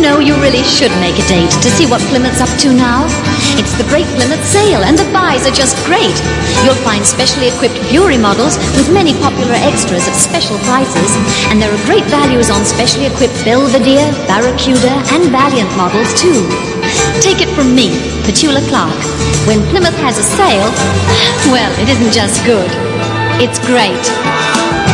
know, you really should make a date to see what Plymouth's up to now. It's the Great Plymouth Sale, and the buys are just great. You'll find specially equipped Fury models with many popular extras at special prices, and there are great values on specially equipped Belvedere, Barracuda, and Valiant models too. Take it from me, Petula Clark. When Plymouth has a sale, well, it isn't just good. It's great.